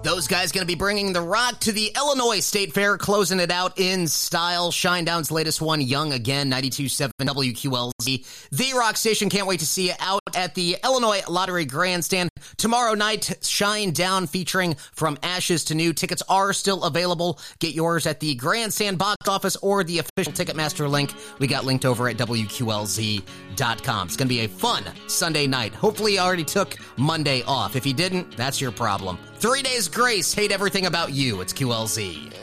Those guys going to be bringing the rock to the Illinois State Fair, closing it out in style. Shinedown's latest one, Young Again, 92.7 WQLZ. The Rock Station, can't wait to see you out at the Illinois Lottery Grandstand. Tomorrow night, Shinedown featuring From Ashes to New. Tickets are still available. Get yours at the Grandstand box office or the official Ticketmaster link. We got linked over at WQLZ.com. It's going to be a fun Sunday night. Hopefully you already took Monday off. If you didn't, that's your problem. 3 days grace. Hate everything about you. It's QLZ.